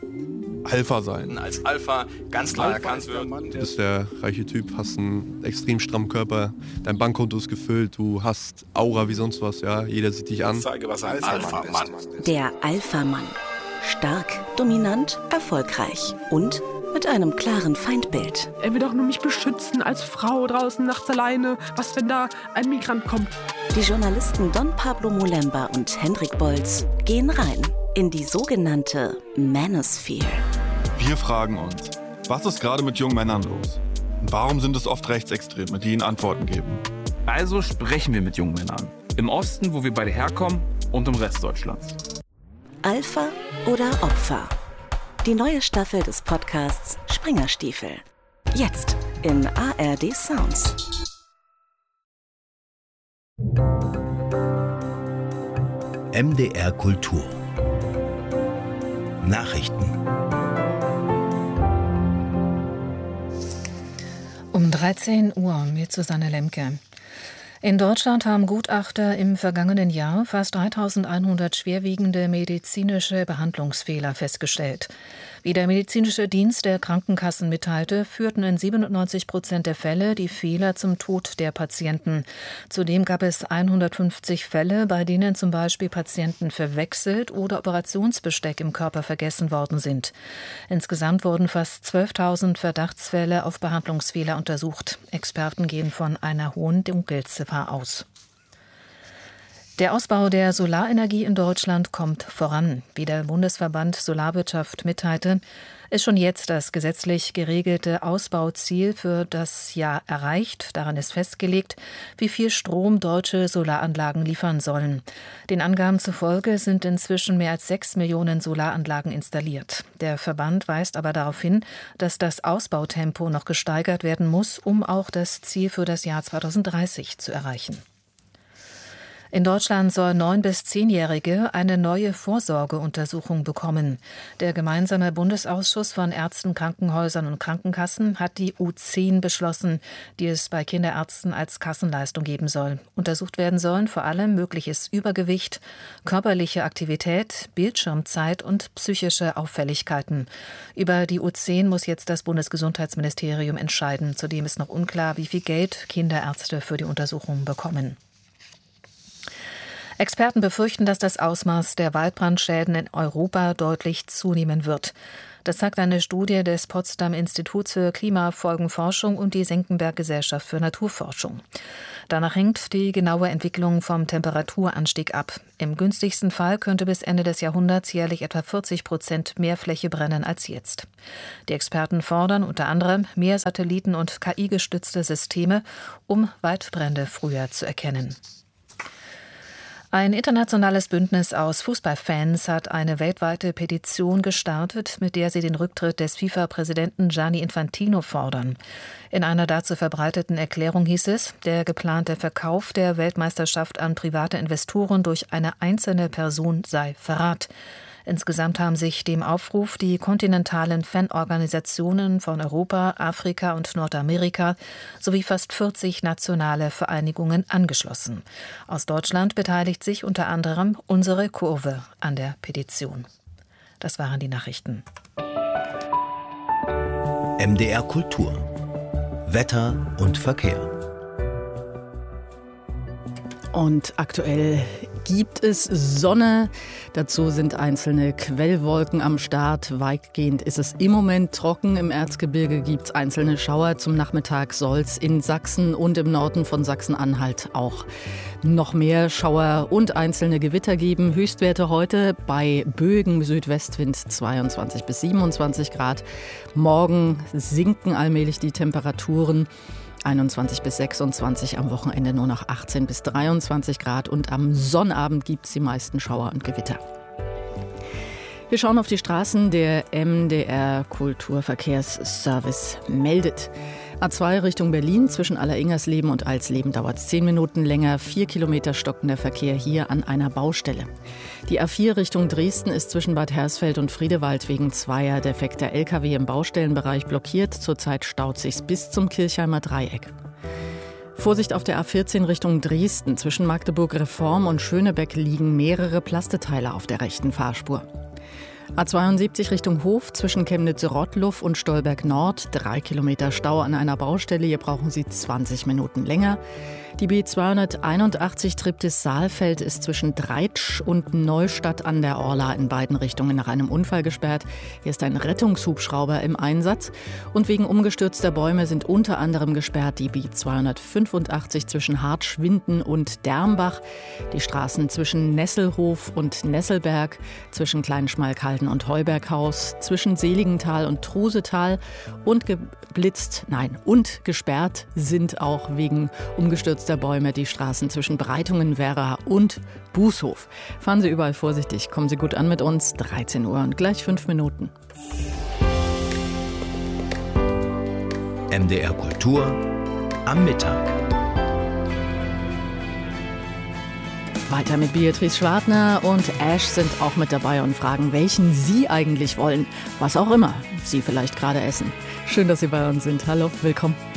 Alpha sein. Als Alpha ganz klar erkannt wird. Du bist der reiche Typ, hast einen extrem strammen Körper, dein Bankkonto ist gefüllt, du hast Aura wie sonst was, ja, jeder sieht dich an. Ich zeige, was ein Alpha-Mann ist. Der Alpha-Mann. Stark, dominant, erfolgreich und mit einem klaren Feindbild. Er will doch nur mich beschützen als Frau draußen nachts alleine. Was, wenn da ein Migrant kommt? Die Journalisten Don Pablo Molemba und Hendrik Bolz gehen rein in die sogenannte Manosphere. Wir fragen uns, was ist gerade mit jungen Männern los? Und warum sind es oft Rechtsextreme, die ihnen Antworten geben? Also sprechen wir mit jungen Männern. Im Osten, wo wir beide herkommen, und im Rest Deutschlands. Alpha oder Opfer? Die neue Staffel des Podcasts Springerstiefel. Jetzt in ARD Sounds. MDR Kultur. Nachrichten. Um 13 Uhr mit Susanne Lemke. In Deutschland haben Gutachter im vergangenen Jahr fast 3.100 schwerwiegende medizinische Behandlungsfehler festgestellt. Wie der medizinische Dienst der Krankenkassen mitteilte, führten in 97% der Fälle die Fehler zum Tod der Patienten. Zudem gab es 150 Fälle, bei denen zum Beispiel Patienten verwechselt oder Operationsbesteck im Körper vergessen worden sind. Insgesamt wurden fast 12.000 Verdachtsfälle auf Behandlungsfehler untersucht. Experten gehen von einer hohen Dunkelziffer aus. Der Ausbau der Solarenergie in Deutschland kommt voran. Wie der Bundesverband Solarwirtschaft mitteilte, ist schon jetzt das gesetzlich geregelte Ausbauziel für das Jahr erreicht. Daran ist festgelegt, wie viel Strom deutsche Solaranlagen liefern sollen. Den Angaben zufolge sind inzwischen mehr als 6 Millionen Solaranlagen installiert. Der Verband weist aber darauf hin, dass das Ausbautempo noch gesteigert werden muss, um auch das Ziel für das Jahr 2030 zu erreichen. In Deutschland sollen 9- bis 10-Jährige eine neue Vorsorgeuntersuchung bekommen. Der gemeinsame Bundesausschuss von Ärzten, Krankenhäusern und Krankenkassen hat die U10 beschlossen, die es bei Kinderärzten als Kassenleistung geben soll. Untersucht werden sollen vor allem mögliches Übergewicht, körperliche Aktivität, Bildschirmzeit und psychische Auffälligkeiten. Über die U10 muss jetzt das Bundesgesundheitsministerium entscheiden. Zudem ist noch unklar, wie viel Geld Kinderärzte für die Untersuchung bekommen. Experten befürchten, dass das Ausmaß der Waldbrandschäden in Europa deutlich zunehmen wird. Das sagt eine Studie des Potsdam Instituts für Klimafolgenforschung und die Senckenberg-Gesellschaft für Naturforschung. Danach hängt die genaue Entwicklung vom Temperaturanstieg ab. Im günstigsten Fall könnte bis Ende des Jahrhunderts jährlich etwa 40% mehr Fläche brennen als jetzt. Die Experten fordern unter anderem mehr Satelliten- und KI-gestützte Systeme, um Waldbrände früher zu erkennen. Ein internationales Bündnis aus Fußballfans hat eine weltweite Petition gestartet, mit der sie den Rücktritt des FIFA-Präsidenten Gianni Infantino fordern. In einer dazu verbreiteten Erklärung hieß es, der geplante Verkauf der Weltmeisterschaft an private Investoren durch eine einzelne Person sei Verrat. Insgesamt haben sich dem Aufruf die kontinentalen Fanorganisationen von Europa, Afrika und Nordamerika sowie fast 40 nationale Vereinigungen angeschlossen. Aus Deutschland beteiligt sich unter anderem Unsere Kurve an der Petition. Das waren die Nachrichten. MDR Kultur. Wetter und Verkehr. Und aktuell gibt es Sonne. Dazu sind einzelne Quellwolken am Start. Weitgehend ist es im Moment trocken. Im Erzgebirge gibt es einzelne Schauer. Zum Nachmittag soll es in Sachsen und im Norden von Sachsen-Anhalt auch noch mehr Schauer und einzelne Gewitter geben. Höchstwerte heute bei Bögen Südwestwind 22 bis 27 Grad. Morgen sinken allmählich die Temperaturen. 21 bis 26, am Wochenende nur noch 18 bis 23 Grad und am Sonnabend gibt es die meisten Schauer und Gewitter. Wir schauen auf die Straßen. Der MDR Kulturverkehrsservice meldet. A2 Richtung Berlin zwischen Alleringersleben und Alsleben dauert es 10 Minuten länger. 4 Kilometer stockender Verkehr hier an einer Baustelle. Die A4 Richtung Dresden ist zwischen Bad Hersfeld und Friedewald wegen zweier defekter Lkw im Baustellenbereich blockiert. Zurzeit staut sich's bis zum Kirchheimer Dreieck. Vorsicht auf der A14 Richtung Dresden. Zwischen Magdeburg Reform und Schönebeck liegen mehrere Plasteteile auf der rechten Fahrspur. A72 Richtung Hof zwischen Chemnitz-Rottluff und Stolberg Nord. 3 Kilometer Stau an einer Baustelle. Hier brauchen Sie 20 Minuten länger. Die B281 Triptis-Saalfeld ist zwischen Dreitsch und Neustadt an der Orla in beiden Richtungen nach einem Unfall gesperrt. Hier ist ein Rettungshubschrauber im Einsatz. Und wegen umgestürzter Bäume sind unter anderem gesperrt die B285 zwischen Hartschwinden und Dermbach, die Straßen zwischen Nesselhof und Nesselberg, zwischen Kleinschmalkalden und Heuberghaus, zwischen Seligenthal und Trusetal und gesperrt sind auch wegen umgestürzter Bäume die Straßen zwischen Breitungen, Werra und Bußhof. Fahren Sie überall vorsichtig, kommen Sie gut an mit uns. 13 Uhr und gleich 5 Minuten. MDR Kultur am Mittag. Weiter mit Beatrice Schwartner und Ash sind auch mit dabei und fragen, welchen Sie eigentlich wollen. Was auch immer Sie vielleicht gerade essen. Schön, dass Sie bei uns sind. Hallo, willkommen.